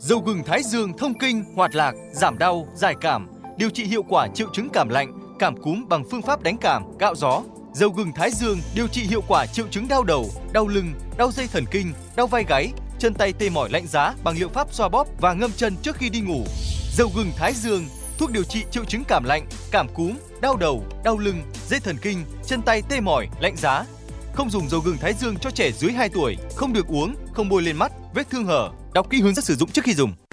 Dầu gừng Thái Dương thông kinh, hoạt lạc, giảm đau, giải cảm, điều trị hiệu quả triệu chứng cảm lạnh, cảm cúm bằng phương pháp đánh cảm, cạo gió. Dầu gừng Thái Dương điều trị hiệu quả triệu chứng đau đầu, đau lưng, đau dây thần kinh, đau vai gáy, chân tay tê mỏi lạnh giá bằng liệu pháp xoa bóp và ngâm chân trước khi đi ngủ. Dầu gừng Thái Dương, thuốc điều trị triệu chứng cảm lạnh, cảm cúm, đau đầu, đau lưng, dây thần kinh, chân tay tê mỏi, lạnh giá. Không dùng dầu gừng Thái Dương cho trẻ dưới 2 tuổi, không được uống, không bôi lên mắt, vết thương hở. Đọc kỹ hướng dẫn sử dụng trước khi dùng.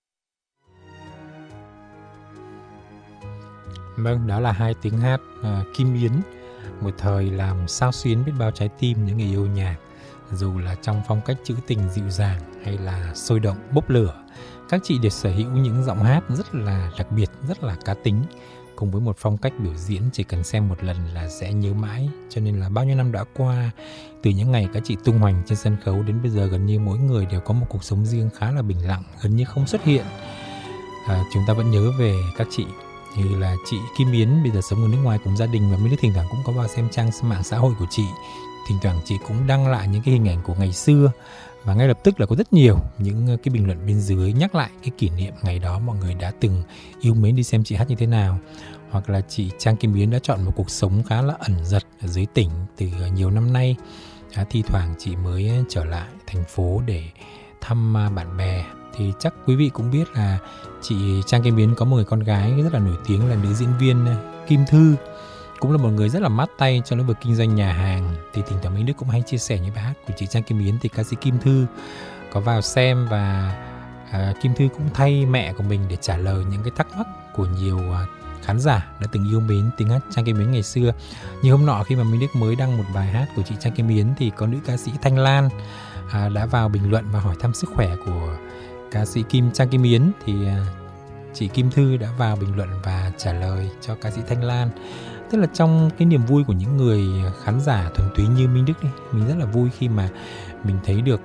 Vâng, đó là hai tiếng hát Kim Yến, một thời làm xao xuyến biết bao trái tim những người yêu nhạc. Dù là trong phong cách trữ tình dịu dàng hay là sôi động bốc lửa, các chị đều sở hữu những giọng hát rất là đặc biệt, rất là cá tính, cùng với một phong cách biểu diễn chỉ cần xem một lần là sẽ nhớ mãi. Cho nên là bao nhiêu năm đã qua, từ những ngày các chị tung hoành trên sân khấu đến bây giờ, gần như mỗi người đều có một cuộc sống riêng khá là bình lặng, gần như không xuất hiện. Chúng ta vẫn nhớ về các chị như là chị Kim Yến bây giờ sống ở nước ngoài cùng gia đình, và mấy đứa thỉnh thoảng cũng có vào xem trang mạng xã hội của chị. Thỉnh thoảng chị cũng đăng lại những cái hình ảnh của ngày xưa, và ngay lập tức là có rất nhiều những cái bình luận bên dưới nhắc lại cái kỷ niệm ngày đó mọi người đã từng yêu mến đi xem chị hát như thế nào. Hoặc là chị Trang Kim Yến đã chọn một cuộc sống khá là ẩn dật ở dưới tỉnh từ nhiều năm nay. Thi thoảng chị mới trở lại thành phố để thăm bạn bè. Thì chắc quý vị cũng biết là chị Trang Kim Yến có một người con gái rất là nổi tiếng là nữ diễn viên Kim Thư, cũng là một người rất là mát tay trong lĩnh vực kinh doanh nhà hàng. Thì thỉnh thoảng Minh Đức cũng hay chia sẻ những bài hát của chị Trang Kim Yến, thì ca sĩ Kim Thư có vào xem, và Kim Thư cũng thay mẹ của mình để trả lời những cái thắc mắc của nhiều khán giả đã từng yêu mến tiếng hát Trang Kim Yến ngày xưa. Như hôm nọ khi mà Minh Đức mới đăng một bài hát của chị Trang Kim Yến thì có nữ ca sĩ Thanh Lan đã vào bình luận và hỏi thăm sức khỏe của ca sĩ Trang Kim Yến. Thì chị Kim Thư đã vào bình luận và trả lời cho ca sĩ Thanh Lan. Tức là trong cái niềm vui của những người khán giả thuần túy như Minh Đức đi, mình rất là vui khi mà mình thấy được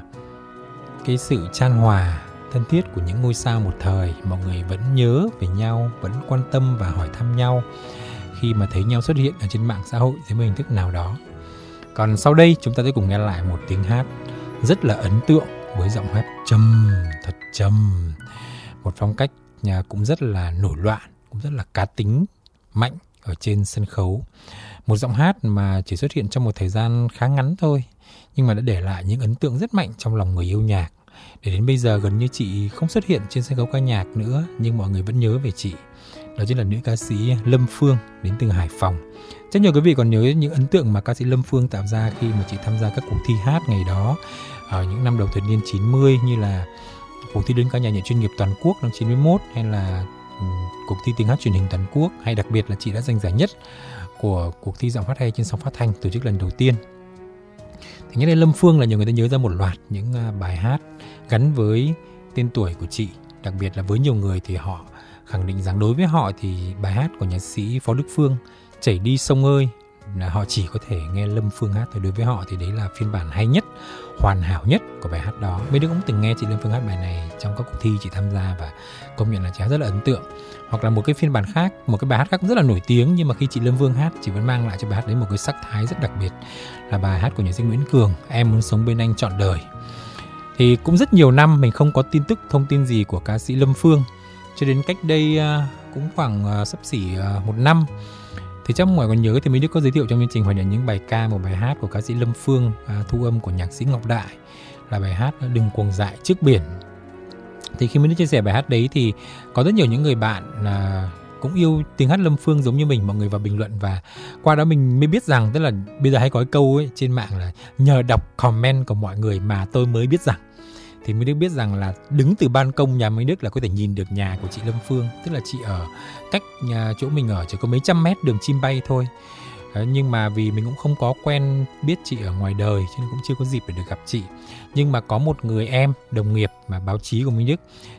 cái sự chan hòa thân thiết của những ngôi sao một thời. Mọi người vẫn nhớ về nhau, vẫn quan tâm và hỏi thăm nhau khi mà thấy nhau xuất hiện ở trên mạng xã hội dưới một hình thức nào đó. Còn sau đây chúng ta sẽ cùng nghe lại một tiếng hát rất là ấn tượng với giọng hát trầm, thật trầm. Một phong cách cũng rất là nổi loạn, cũng rất là cá tính, mạnh ở trên sân khấu. Một giọng hát mà chỉ xuất hiện trong một thời gian khá ngắn thôi, nhưng mà đã để lại những ấn tượng rất mạnh trong lòng người yêu nhạc. Để đến bây giờ gần như chị không xuất hiện trên sân khấu ca nhạc nữa, nhưng mọi người vẫn nhớ về chị. Đó chính là nữ ca sĩ Lâm Phương đến từ Hải Phòng. Rất nhiều quý vị còn nhớ những ấn tượng mà ca sĩ Lâm Phương tạo ra khi mà chị tham gia các cuộc thi hát ngày đó ở những năm đầu thập niên 90, như là cuộc thi đơn ca nhạc nhẹ chuyên nghiệp toàn quốc năm 91, hay là cuộc thi tiếng hát truyền hình toàn quốc, hay đặc biệt là chị đã giành giải nhất của cuộc thi giọng hát hay trên sóng phát thanh tổ chức lần đầu tiên. Thì nhắc đến Lâm Phương là nhiều người ta nhớ ra một loạt những bài hát gắn với tên tuổi của chị. Đặc biệt là với nhiều người thì họ khẳng định rằng đối với họ thì bài hát của nhạc sĩ Phó Đức Phương Chảy Đi Sông Ơi là họ chỉ có thể nghe Lâm Phương hát thôi. Đối với họ thì đấy là phiên bản hay nhất, hoàn hảo nhất của bài hát đó. Mấy đứa cũng từng nghe chị Lâm Phương hát bài này trong các cuộc thi chị tham gia và công nhận là chị hát rất là ấn tượng. Hoặc là một cái phiên bản khác, một cái bài hát khác cũng rất là nổi tiếng, nhưng mà khi chị Lâm Phương hát, chị vẫn mang lại cho bài hát đấy một cái sắc thái rất đặc biệt, là bài hát của nhạc sĩ Nguyễn Cường, Em Muốn Sống Bên Anh Trọn Đời. Thì cũng rất nhiều năm mình không có tin tức, thông tin gì của ca sĩ Lâm Phương, cho đến cách đây cũng khoảng xấp xỉ một năm. Thì chắc mọi còn nhớ thì mình đã có giới thiệu trong chương trình Hoài niệm những bài ca, một bài hát của ca sĩ Lâm Phương, thu âm của nhạc sĩ Ngọc Đại, là bài hát Đừng Cuồng Dại Trước Biển. Thì khi mình đã chia sẻ bài hát đấy thì có rất nhiều những người bạn cũng yêu tiếng hát Lâm Phương giống như mình, mọi người vào bình luận, và qua đó mình mới biết rằng, tức là bây giờ hay có cái câu ấy trên mạng là nhờ đọc comment của mọi người mà tôi mới biết rằng. Thì mới được biết rằng là đứng từ ban công nhà Minh Đức là có thể nhìn được nhà của chị Lâm Phương. Tức là chị ở cách nhà chỗ mình ở chỉ có mấy trăm mét đường chim bay thôi. Nhưng mà vì mình cũng không có quen biết chị ở ngoài đời cho nên cũng chưa có dịp để được gặp chị. Nhưng mà có một người em đồng nghiệp mà báo chí của Minh Đức